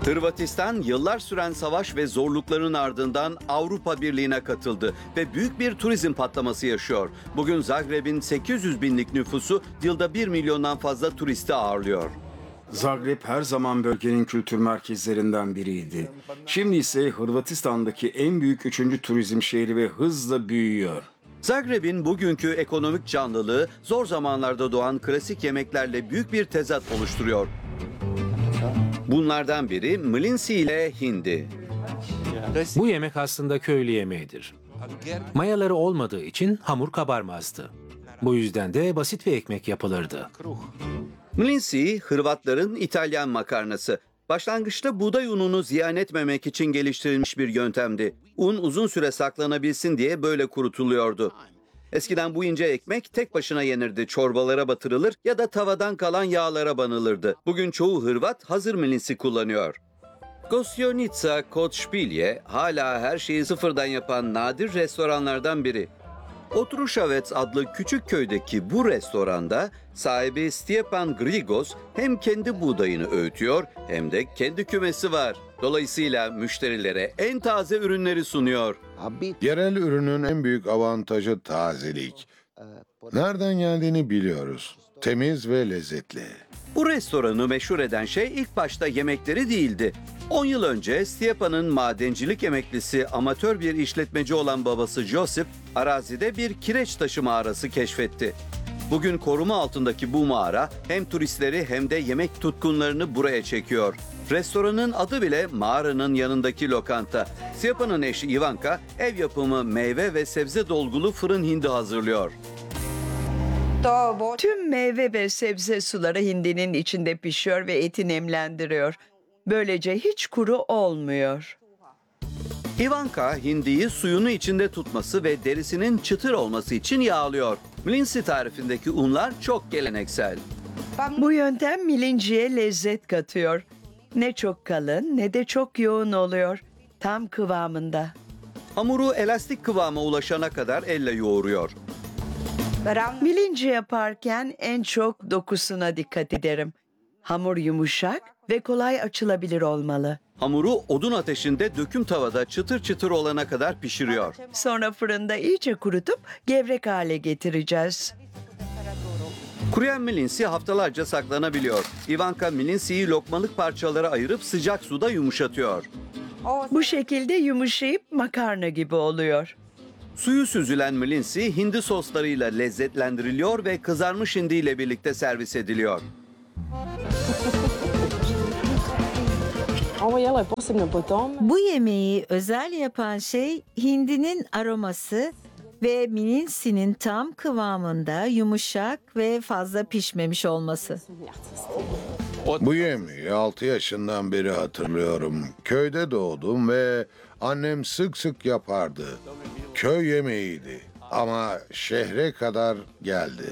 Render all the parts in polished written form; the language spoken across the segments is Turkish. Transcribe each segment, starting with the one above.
Hırvatistan yıllar süren savaş ve zorlukların ardından Avrupa Birliği'ne katıldı ve büyük bir turizm patlaması yaşıyor. Bugün Zagreb'in 800 binlik nüfusu yılda 1 milyondan fazla turisti ağırlıyor. Zagreb her zaman bölgenin kültür merkezlerinden biriydi. Şimdi ise Hırvatistan'daki en büyük 3. turizm şehri ve hızla büyüyor. Zagreb'in bugünkü ekonomik canlılığı zor zamanlarda doğan klasik yemeklerle büyük bir tezat oluşturuyor. Bunlardan biri mlinsi ile hindi. Bu yemek aslında köylü yemeğidir. Mayaları olmadığı için hamur kabarmazdı. Bu yüzden de basit bir ekmek yapılırdı. Mlinsi, Hırvatların İtalyan makarnası. Başlangıçta buğday ununu ziyan etmemek için geliştirilmiş bir yöntemdi. Un uzun süre saklanabilsin diye böyle kurutuluyordu. Eskiden bu ince ekmek tek başına yenirdi, çorbalara batırılır ya da tavadan kalan yağlara banılırdı. Bugün çoğu Hırvat hazır mlinsi kullanıyor. Gosjonica kod Špilje hala her şeyi sıfırdan yapan nadir restoranlardan biri. Otruşavec adlı küçük köydeki bu restoranda sahibi Stjepan Grigos hem kendi buğdayını öğütüyor hem de kendi kümesi var. Dolayısıyla müşterilere en taze ürünleri sunuyor. Yerel ürünün en büyük avantajı tazelik. Nereden geldiğini biliyoruz. Temiz ve lezzetli. Bu restoranı meşhur eden şey ilk başta yemekleri değildi. 10 yıl önce Stjepan'ın madencilik emeklisi amatör bir işletmeci olan babası Josip, arazide bir kireç taşı mağarası keşfetti. Bugün koruma altındaki bu mağara hem turistleri hem de yemek tutkunlarını buraya çekiyor. Restoranın adı bile mağaranın yanındaki lokanta. Stjepan'ın eşi Ivanka ev yapımı meyve ve sebze dolgulu fırın hindi hazırlıyor. Tüm meyve ve sebze suları hindinin içinde pişiyor ve eti nemlendiriyor. Böylece hiç kuru olmuyor. Ivanka hindiyi suyunu içinde tutması ve derisinin çıtır olması için yağlıyor. Mlinsi tarifindeki unlar çok geleneksel. Bu yöntem milinciye lezzet katıyor. Ne çok kalın ne de çok yoğun oluyor. Tam kıvamında. Hamuru elastik kıvama ulaşana kadar elle yoğuruyor. Milinci yaparken en çok dokusuna dikkat ederim. Hamur yumuşak ve kolay açılabilir olmalı. Hamuru odun ateşinde döküm tavada çıtır çıtır olana kadar pişiriyor. Sonra fırında iyice kurutup gevrek hale getireceğiz. Kuruyan mlinsi haftalarca saklanabiliyor. Ivanka mlinsiyi lokmalık parçalara ayırıp sıcak suda yumuşatıyor. Bu şekilde yumuşayıp makarna gibi oluyor. Suyu süzülen mlinsi hindi soslarıyla lezzetlendiriliyor ve kızarmış hindiyle birlikte servis ediliyor. Bu yemeği özel yapan şey hindinin aroması ve mlinsinin tam kıvamında yumuşak ve fazla pişmemiş olması. Bu yemeği 6 yaşından beri hatırlıyorum. Köyde doğdum ve annem sık sık yapardı. Köy yemeğiydi ama şehre kadar geldi.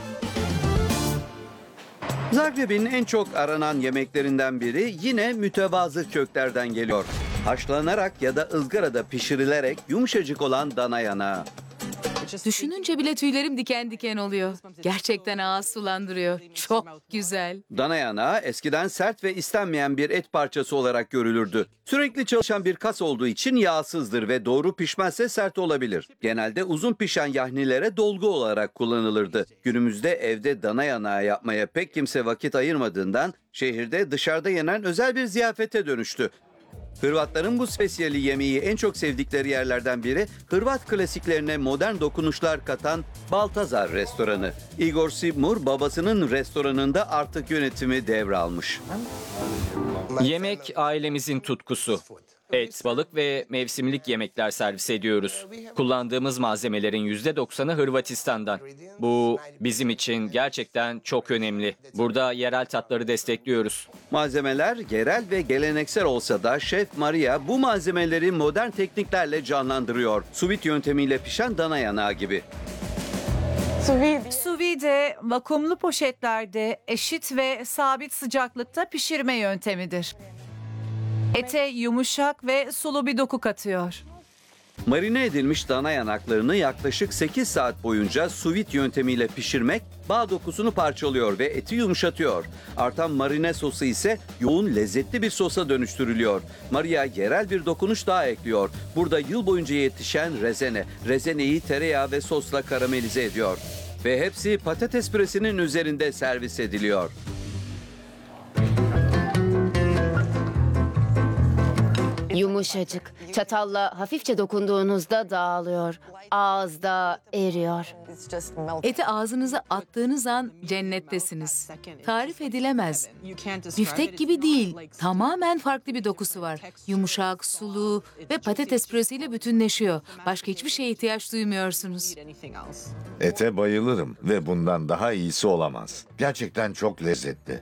Zagreb'in en çok aranan yemeklerinden biri yine mütevazı köklerden geliyor. Haşlanarak ya da ızgarada pişirilerek yumuşacık olan dana yanağı. Düşününce bile tüylerim diken diken oluyor. Gerçekten ağız sulandırıyor. Çok güzel. Dana yanağı eskiden sert ve istenmeyen bir et parçası olarak görülürdü. Sürekli çalışan bir kas olduğu için yağsızdır ve doğru pişmezse sert olabilir. Genelde uzun pişen yahnilere dolgu olarak kullanılırdı. Günümüzde evde dana yanağı yapmaya pek kimse vakit ayırmadığından şehirde dışarıda yenen özel bir ziyafete dönüştü. Hırvatların bu spesiyeli yemeği en çok sevdikleri yerlerden biri Hırvat klasiklerine modern dokunuşlar katan Baltazar restoranı. Igor Sibmur babasının restoranında artık yönetimi devralmış. Yemek ailemizin tutkusu. Et, balık ve mevsimlik yemekler servis ediyoruz. Kullandığımız malzemelerin %90'ı Hırvatistan'dan. Bu bizim için gerçekten çok önemli. Burada yerel tatları destekliyoruz. Malzemeler yerel ve geleneksel olsa da Şef Maria bu malzemeleri modern tekniklerle canlandırıyor. Sous vide yöntemiyle pişen dana yanağı gibi. Sous vide, vakumlu poşetlerde eşit ve sabit sıcaklıkta pişirme yöntemidir. Ete yumuşak ve sulu bir doku katıyor. Marine edilmiş dana yanaklarını yaklaşık 8 saat boyunca sous vide yöntemiyle pişirmek bağ dokusunu parçalıyor ve eti yumuşatıyor. Artan marine sosu ise yoğun lezzetli bir sosa dönüştürülüyor. Maria yerel bir dokunuş daha ekliyor. Burada yıl boyunca yetişen rezene. Rezeneyi tereyağı ve sosla karamelize ediyor. Ve hepsi patates püresinin üzerinde servis ediliyor. Yumuşacık. Çatalla hafifçe dokunduğunuzda dağılıyor. Ağızda eriyor. Eti ağzınıza attığınız an cennettesiniz. Tarif edilemez. Biftek gibi değil, tamamen farklı bir dokusu var. Yumuşak, sulu ve patates püresiyle bütünleşiyor. Başka hiçbir şeye ihtiyaç duymuyorsunuz. Ete bayılırım ve bundan daha iyisi olamaz. Gerçekten çok lezzetli.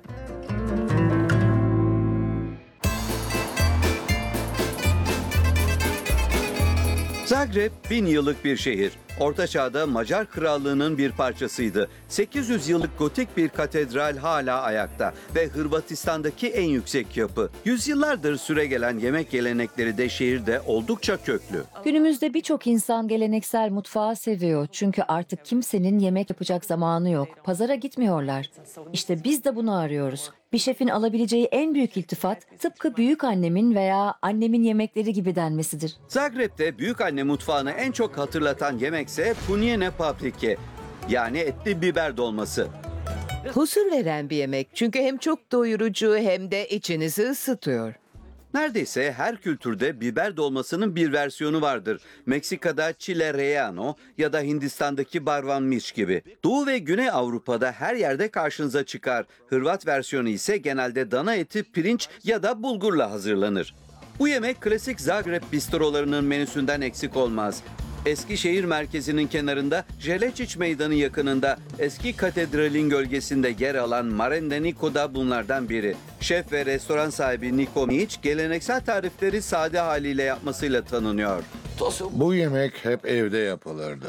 Zagreb 1000 yıllık bir şehir. Orta Çağ'da Macar Krallığı'nın bir parçasıydı. 800 yıllık gotik bir katedral hala ayakta ve Hırvatistan'daki en yüksek yapı. Yüzyıllardır süregelen yemek gelenekleri de şehirde oldukça köklü. Günümüzde birçok insan geleneksel mutfağı seviyor. Çünkü artık kimsenin yemek yapacak zamanı yok. Pazara gitmiyorlar. İşte biz de bunu arıyoruz. Bir şefin alabileceği en büyük iltifat tıpkı büyük annemin veya annemin yemekleri gibi denmesidir. Zagreb'de büyükanne mutfağını en çok hatırlatan yemekse punjene paprike, yani etli biber dolması. Huzur veren bir yemek çünkü hem çok doyurucu hem de içinizi ısıtıyor. Neredeyse her kültürde biber dolmasının bir versiyonu vardır. Meksika'da chile relleno ya da Hindistan'daki barvanmış gibi. Doğu ve Güney Avrupa'da her yerde karşınıza çıkar. Hırvat versiyonu ise genelde dana eti, pirinç ya da bulgurla hazırlanır. Bu yemek klasik Zagreb bistrolarının menüsünden eksik olmaz. Eski şehir merkezinin kenarında Jelečić Meydanı yakınında eski katedralin gölgesinde yer alan Marende Niko da bunlardan biri. Şef ve restoran sahibi Niko Mić geleneksel tarifleri sade haliyle yapmasıyla tanınıyor. Bu yemek hep evde yapılırdı.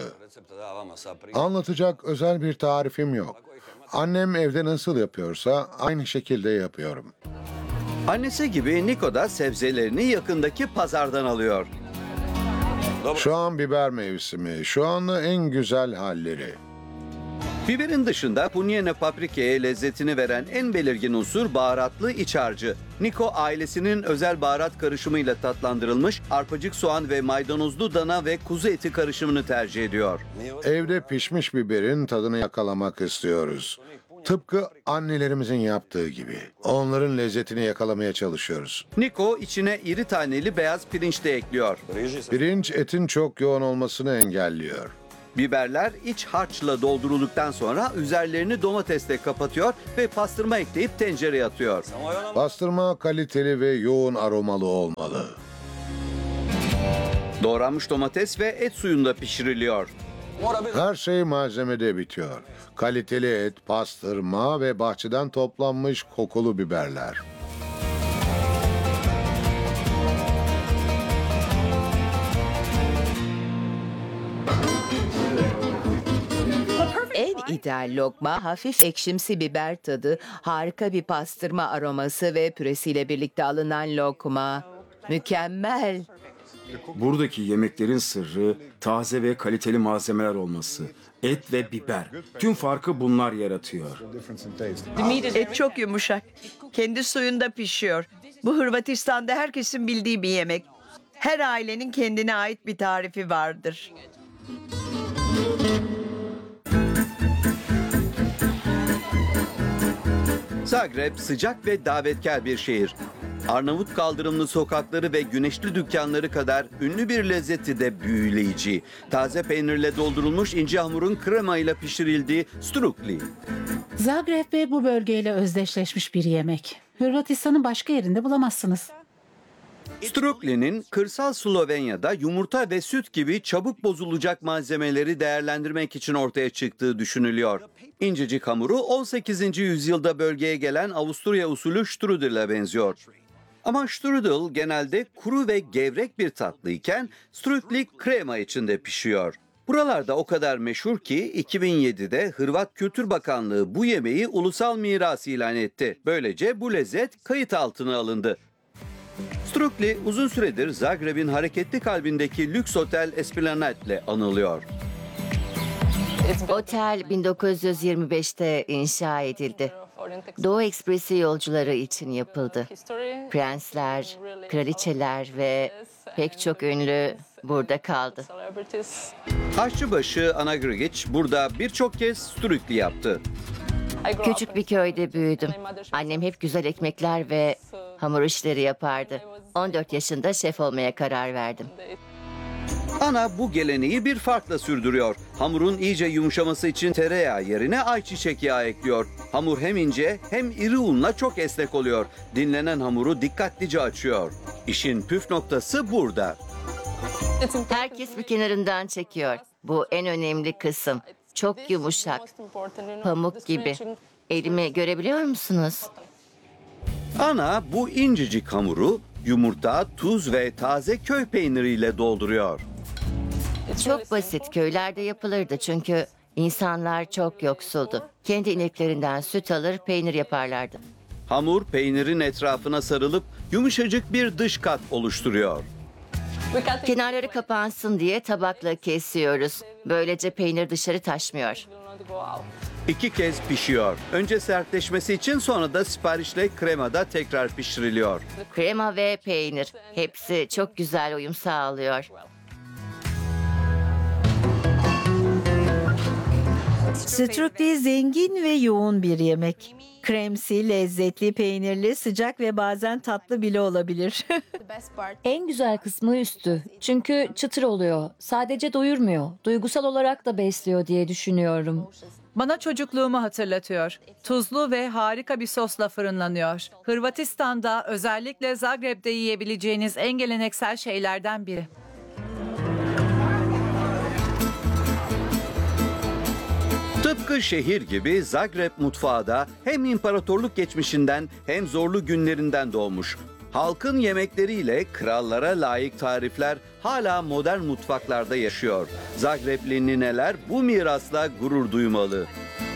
Anlatacak özel bir tarifim yok. Annem evde nasıl yapıyorsa aynı şekilde yapıyorum. Annesi gibi Niko da sebzelerini yakındaki pazardan alıyor. Şu an biber mevsimi, şu anda en güzel halleri. Biberin dışında punjene paprikaya lezzetini veren en belirgin unsur baharatlı iç harcı. Niko ailesinin özel baharat karışımıyla tatlandırılmış arpacık soğan ve maydanozlu dana ve kuzu eti karışımını tercih ediyor. Evde pişmiş biberin tadını yakalamak istiyoruz. Tıpkı annelerimizin yaptığı gibi. Onların lezzetini yakalamaya çalışıyoruz. Niko içine iri taneli beyaz pirinç de ekliyor. Pirinç etin çok yoğun olmasını engelliyor. Biberler iç harçla doldurulduktan sonra üzerlerini domatesle kapatıyor ve pastırma ekleyip tencereye atıyor. Pastırma kaliteli ve yoğun aromalı olmalı. Doğranmış domates ve et suyunda pişiriliyor. Her şey malzemede bitiyor. Kaliteli et, pastırma ve bahçeden toplanmış kokulu biberler. En ideal lokma hafif ekşimsi biber tadı, harika bir pastırma aroması ve püresiyle birlikte alınan lokma. Mükemmel. Buradaki yemeklerin sırrı taze ve kaliteli malzemeler olması. Et ve biber. Tüm farkı bunlar yaratıyor. Et çok yumuşak. Kendi suyunda pişiyor. Bu Hırvatistan'da herkesin bildiği bir yemek. Her ailenin kendine ait bir tarifi vardır. Zagreb sıcak ve davetkar bir şehir. Arnavut kaldırımlı sokakları ve güneşli dükkanları kadar ünlü bir lezzeti de büyüleyici. Taze peynirle doldurulmuş ince hamurun krema ile pişirildiği strukli. Zagreb bu bölgeyle özdeşleşmiş bir yemek. Hırvatistan'ın başka yerinde bulamazsınız. Strukli'nin kırsal Slovenya'da yumurta ve süt gibi çabuk bozulacak malzemeleri değerlendirmek için ortaya çıktığı düşünülüyor. İncecik hamuru 18. yüzyılda bölgeye gelen Avusturya usulü strudel'e benziyor. Ama strudel genelde kuru ve gevrek bir tatlıyken strukli krema içinde pişiyor. Buralarda o kadar meşhur ki 2007'de Hırvat Kültür Bakanlığı bu yemeği ulusal miras ilan etti. Böylece bu lezzet kayıt altına alındı. Strukli uzun süredir Zagreb'in hareketli kalbindeki lüks otel Esplanade anılıyor. Otel 1925'te inşa edildi. Doğu Ekspresi yolcuları için yapıldı. Prensler, kraliçeler ve pek çok ünlü burada kaldı. Aşçıbaşı Ana Grigic burada birçok kez Strukli yaptı. Küçük bir köyde büyüdüm. Annem hep güzel ekmekler ve hamur işleri yapardı. 14 yaşında şef olmaya karar verdim. Ana bu geleneği bir farkla sürdürüyor. Hamurun iyice yumuşaması için tereyağı yerine ayçiçek yağı ekliyor. Hamur hem ince hem iri unla çok esnek oluyor. Dinlenen hamuru dikkatlice açıyor. İşin püf noktası burada. Herkes bir kenarından çekiyor. Bu en önemli kısım. Çok yumuşak. Pamuk gibi. Elimi görebiliyor musunuz? Ana bu incecik hamuru yumurta, tuz ve taze köy peyniriyle dolduruyor. Çok basit. Köylerde yapılırdı çünkü insanlar çok yoksuldu. Kendi ineklerinden süt alır, peynir yaparlardı. Hamur peynirin etrafına sarılıp yumuşacık bir dış kat oluşturuyor. Kenarları kapansın diye tabakla kesiyoruz. Böylece peynir dışarı taşmıyor. 2 kez pişiyor. Önce sertleşmesi için sonra da siparişle kremada tekrar pişiriliyor. Krema ve peynir. Hepsi çok güzel uyum sağlıyor. Strukli zengin ve yoğun bir yemek. Kremsi, lezzetli, peynirli, sıcak ve bazen tatlı bile olabilir. En güzel kısmı üstü. Çünkü çıtır oluyor. Sadece doyurmuyor. Duygusal olarak da besliyor diye düşünüyorum. Bana çocukluğumu hatırlatıyor. Tuzlu ve harika bir sosla fırınlanıyor. Hırvatistan'da özellikle Zagreb'de yiyebileceğiniz en geleneksel şeylerden biri. Tıpkı şehir gibi Zagreb mutfağı da hem imparatorluk geçmişinden hem zorlu günlerinden doğmuş. Halkın yemekleriyle krallara layık tarifler hala modern mutfaklarda yaşıyor. Zagreb'li nineler bu mirasla gurur duymalı.